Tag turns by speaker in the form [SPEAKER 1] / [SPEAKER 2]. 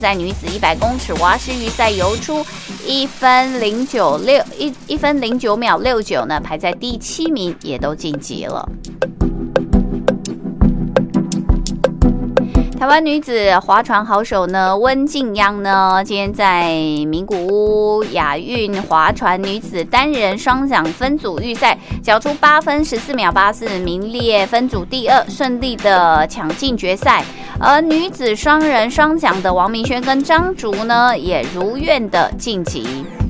[SPEAKER 1] 在女子100公尺蛙式预赛游出1分09秒69呢，排在第7名，也都晋级了。台湾女子划船好手呢，温静央呢，今天在名古屋亚运划船女子单人双桨分组预赛，缴出8分14秒84，名列分组第2，顺利的抢进决赛。而女子双人双桨的王明轩跟张竹呢，也如愿的晋级。